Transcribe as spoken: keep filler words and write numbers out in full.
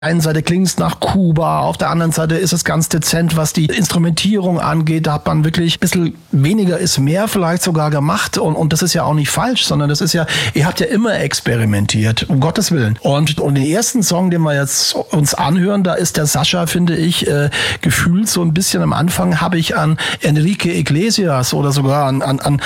einen Seite klingt es nach Kuba, auf der anderen Seite ist es ganz dezent, was die Instrumentierung angeht. Da hat man wirklich ein bisschen weniger ist mehr vielleicht sogar gemacht. Und, und das ist ja auch nicht falsch, sondern das ist ja, ihr habt ja immer experimentiert, um Gottes Willen. Und, und den ersten Song, den wir jetzt uns anhören, da ist der Sascha, finde ich, äh, gefühlt so ein bisschen am Anfang habe ich an Enrique Iglesias oder sogar an, an, an